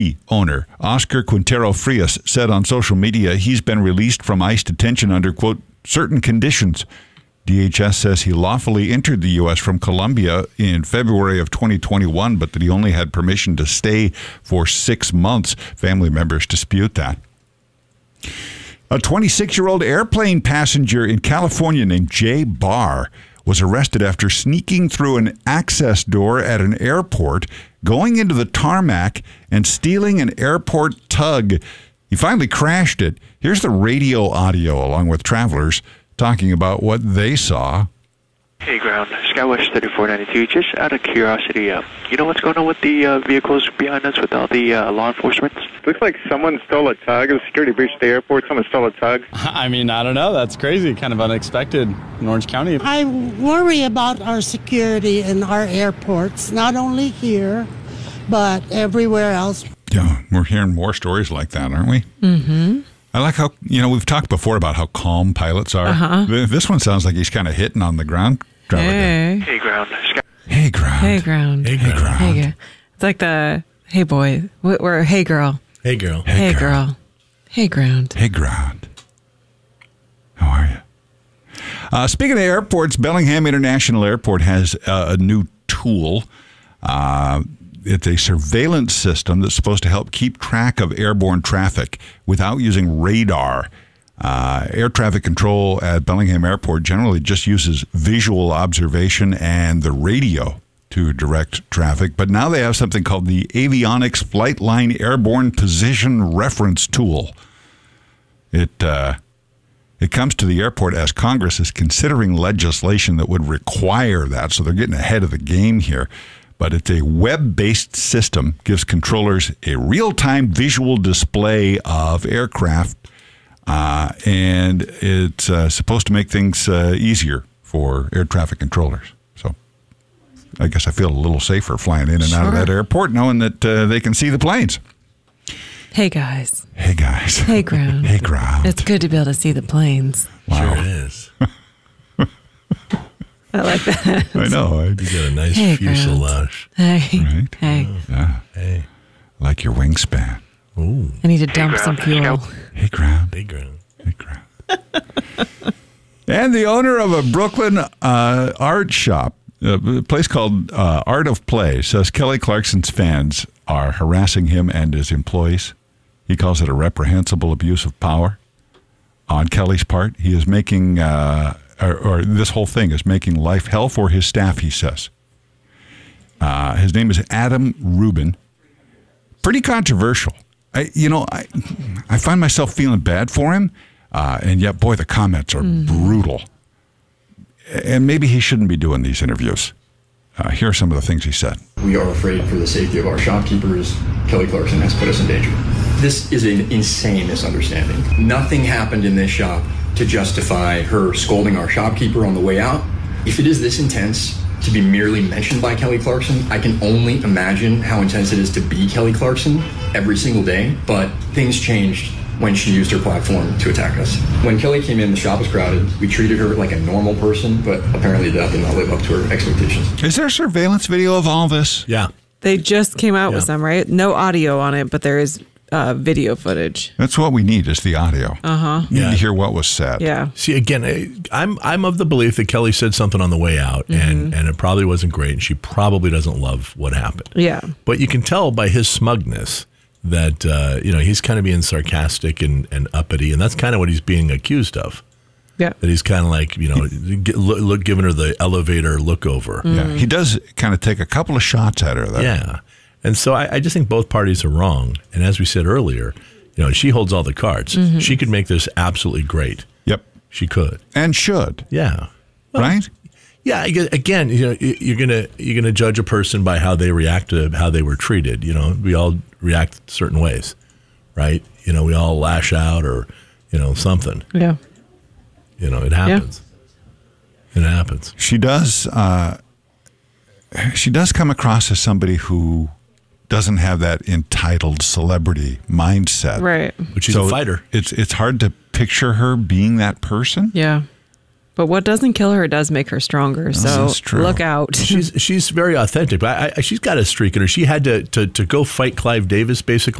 owner Oscar Quintero Frias said on social media he's been released from ICE detention under, quote, certain conditions. DHS says he lawfully entered the U.S. from Colombia in February of 2021, but that he only had permission to stay for 6 months. Family members dispute that. A 26-year-old airplane passenger in California named Jay Barr was arrested after sneaking through an access door at an airport, going into the tarmac, and stealing an airport tug. He finally crashed it. Here's the radio audio along with travelers talking about what they saw. Hey, ground. Skywatch 3492. Just out of curiosity, you know what's going on with the vehicles behind us with all the law enforcement? Looks like someone stole a tug. It was security breach at the airport. Someone stole a tug. I mean, I don't know. That's crazy. Kind of unexpected in Orange County. I worry about our security in our airports, not only here, but everywhere else. Yeah, we're hearing more stories like that, aren't we? Mm-hmm. I like how, we've talked before about how calm pilots are. Uh-huh. This one sounds like he's kind of hitting on the ground. Hey, ground. Hey, ground. Hey, ground. Hey, ground. Hey, it's like the, hey, boy. We're, hey, girl. Hey, girl. Hey, girl. Hey, ground. Hey, ground. How are you? Speaking of airports, Bellingham International Airport has a new tool. It's a surveillance system that's supposed to help keep track of airborne traffic without using radar. Air traffic control at Bellingham Airport generally just uses visual observation and the radio to direct traffic. But now they have something called the Avionics Flight Line Airborne Position Reference Tool. It comes to the airport as Congress is considering legislation that would require that, so they're getting ahead of the game here. But it's a web-based system, gives controllers a real-time visual display of aircraft, and it's supposed to make things easier for air traffic controllers. So I guess I feel a little safer flying in and out of that airport, knowing that they can see the planes. Hey, guys. Hey, guys. Hey, ground. Hey, ground. It's good to be able to see the planes. Wow. Sure it is. I like that. I know. You got a nice Hey, fuselage. Hey. Right? Hey. Yeah. Hey. Like your wingspan. Ooh. I need to dump some fuel. Hey, ground. Hey, ground. Hey, ground. And the owner of a Brooklyn art shop, a place called Art of Play, says Kelly Clarkson's fans are harassing him and his employees. He calls it a reprehensible abuse of power on Kelly's part. He is making, or this whole thing is making life hell for his staff, he says. His name is Adam Rubin. Pretty controversial. I find myself feeling bad for him, and yet, boy, the comments are brutal. And maybe he shouldn't be doing these interviews. Here are some of the things he said. We are afraid for the safety of our shopkeepers. Kelly Clarkson has put us in danger. This is an insane misunderstanding. Nothing happened in this shop to justify her scolding our shopkeeper on the way out. If it is this intense to be merely mentioned by Kelly Clarkson, I can only imagine how intense it is to be Kelly Clarkson every single day. But things changed when she used her platform to attack us. When Kelly came in, the shop was crowded. We treated her like a normal person, but apparently that did not live up to her expectations. Is there surveillance video of all this? Yeah. They just came out with some, right? No audio on it, but there is video footage. That's what we need, is the audio. Uh-huh. We need to hear what was said. Yeah. See, again, I'm of the belief that Kelly said something on the way out, and it probably wasn't great, and she probably doesn't love what happened. Yeah. But you can tell by his smugness that, he's kind of being sarcastic and uppity, and that's kind of what he's being accused of. Yeah. That he's kind of like, giving her the elevator look over. Yeah. He does kind of take a couple of shots at her, though. Yeah. And so I just think both parties are wrong. And as we said earlier, she holds all the cards. She could make this absolutely great. Yep. She could. And should. Yeah. Well, right? Yeah. Again, you're gonna judge a person by how they react to how they were treated. We all react certain ways, right? We all lash out or something. Yeah. It happens. Yeah. It happens. She does. She does come across as somebody who doesn't have that entitled celebrity mindset. Right. But she's a fighter. It's hard to picture her being that person. Yeah. But what doesn't kill her does make her stronger. So That's true. look out. She's very authentic, but she's got a streak in her. She had to go fight Clive Davis basically